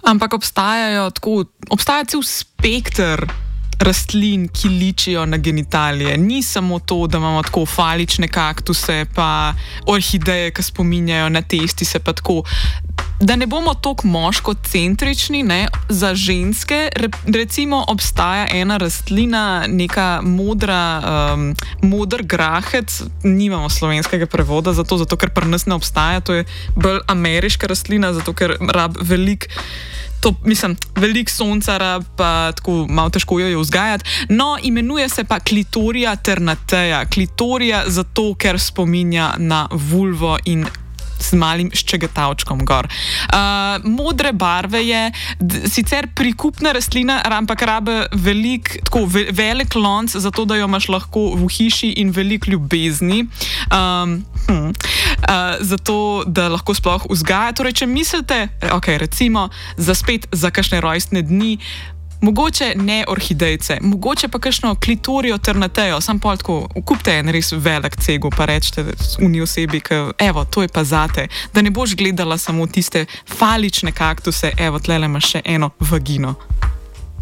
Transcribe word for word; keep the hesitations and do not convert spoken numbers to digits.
Ampak obstajajo tako, obstaja cel spekter rastlin, ki ličijo na genitalije. Ni samo to, da imamo tako falične kaktuse, pa orhideje, ki spominjajo na testise, pa tako. Da ne bomo toliko moškocentrični, ne, za ženske, re, recimo obstaja ena rastlina, neka modra, um, moder grahec, nimamo slovenskega prevoda za to, zato ker pri nas ne obstaja, to je bolj ameriška rastlina, zato ker rab velik, to, mislim, velik sonca rab, pa tako malo težko jo je vzgajati. No, imenuje se pa Clitoria ternatea. Clitoria zato, ker spominja na vulvo in z malim ščegetavčkom gor. Uh, modre barve je, d, sicer prikupna rastlina, ampak rabe velik, tako ve, velik lonc, zato da jo imaš lahko v hiši in velik ljubezni. Um, hm, uh, zato, da lahko sploh vzgaja. Torej, če mislite, ok, recimo, za spet za kakšne rojstne dni, mogoče ne orhidejce, mogoče pa kakšno Clitorio ternatejo, sam pol tako, kupite en res velik cegel, pa rečete uni osebi, ki, evo, to je pa zate, da ne boš gledala samo tiste falične kaktuse, evo, tlele imaš še eno vagino.